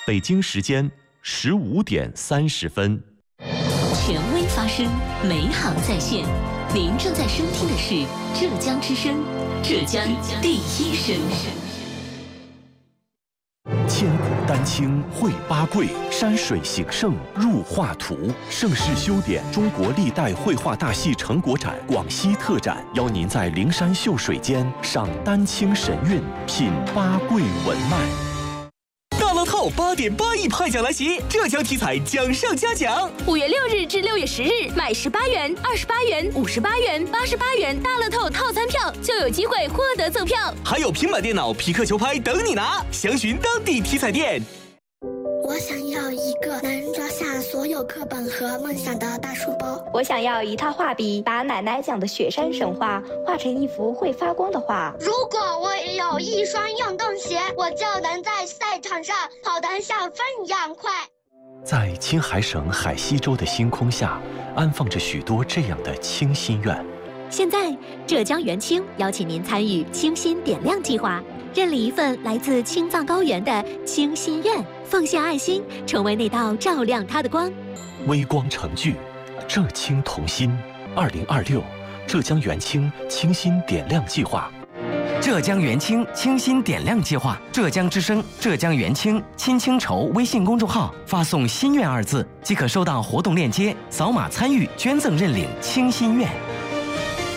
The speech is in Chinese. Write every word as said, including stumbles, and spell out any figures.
北京时间十五点三十分。 权威发声，美好在线。您正在收听的是浙江之声，浙江第一声。 千古丹青绘八桂，山水形胜入画图。盛世修典中国历代绘画大戏成果展广西特展，邀您在灵山秀水间赏丹青神韵，品八桂文脉。 大乐透八点八亿派奖来袭，浙江体彩奖上加奖。 五月六日至六月十日，买十八元、二十八元、五十八元、八十八元大乐透套餐票，就有机会获得赠票。 还有平板电脑、匹克球拍等你拿，详询当地体彩店。 我想要一个能装下所有课本和梦想的大书包。 我想要一套画笔，把奶奶讲的雪山神话画成一幅会发光的画。 如果我有一双运动鞋，我就能在赛场上跑得像风一样快。 在青海省海西州的星空下，安放着许多这样的清心愿。 现在，浙江元清邀请您参与清心点亮计划，认领一份来自青藏高原的清心愿，奉献爱心，成为那道照亮它的光。 微光成炬，浙青同心。二零二六，浙江元清清心点亮计划。 浙江元清清心点亮计划，浙江之声、浙江元清亲清筹微信公众号发送“心愿”二字，即可收到活动链接，扫码参与捐赠认领清心愿。